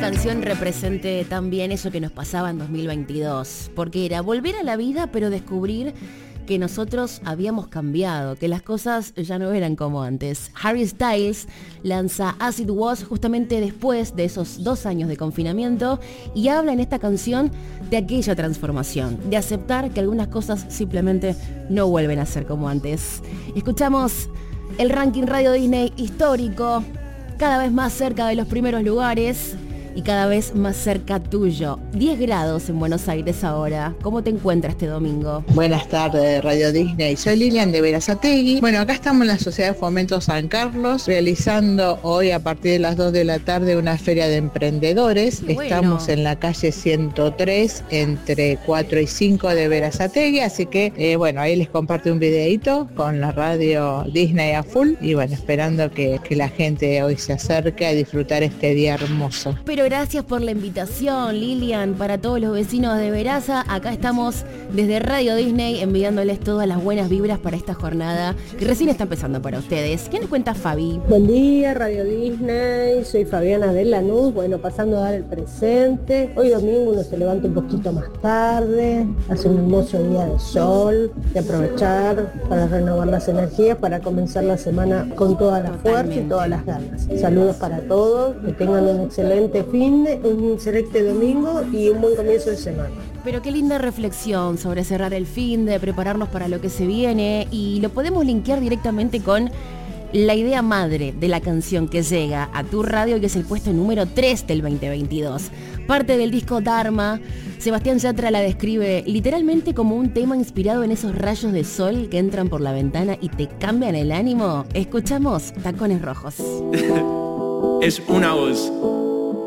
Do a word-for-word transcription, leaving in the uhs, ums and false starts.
canción represente también eso que nos pasaba en dos mil veintidós, porque era volver a la vida pero descubrir que nosotros habíamos cambiado, que las cosas ya no eran como antes. Harry Styles lanza As It Was justamente después de esos dos años de confinamiento y habla en esta canción de aquella transformación, de aceptar que algunas cosas simplemente no vuelven a ser como antes. Escuchamos el ranking Radio Disney histórico, cada vez más cerca de los primeros lugares y cada vez más cerca tuyo. diez grados en Buenos Aires ahora. ¿Cómo te encuentras este domingo? Buenas tardes, Radio Disney. Soy Lilian de Berazategui. Bueno, acá estamos en la Sociedad de Fomento San Carlos, realizando hoy a partir de las dos de la tarde una feria de emprendedores. Bueno. Estamos en la calle ciento tres, entre cuatro y cinco de Berazategui, así que, eh, bueno, ahí les comparto un videito con la radio Disney a full y, bueno, esperando que, que la gente hoy se acerque a disfrutar este día hermoso. Pero gracias por la invitación, Lilian, para todos los vecinos de Veraza. Acá estamos desde Radio Disney enviándoles todas las buenas vibras para esta jornada que recién está empezando para ustedes. ¿Qué nos cuenta Fabi? Buen día, Radio Disney. Soy Fabiana de Lanús. Bueno, pasando a dar el presente. Hoy domingo uno se levanta un poquito más tarde, hace un hermoso día de sol, de aprovechar para renovar las energías, para comenzar la semana con toda la fuerza y todas las ganas. Saludos para todos, que tengan un excelente fin de un excelente domingo y un buen comienzo de semana. Pero qué linda reflexión sobre cerrar el fin de prepararnos para lo que se viene, y lo podemos linkear directamente con la idea madre de la canción que llega a tu radio, que es el puesto número tres del veinte veintidós. Parte del disco Dharma. Sebastián Yatra la describe literalmente como un tema inspirado en esos rayos de sol que entran por la ventana y te cambian el ánimo. Escuchamos Tacones Rojos. Es una voz.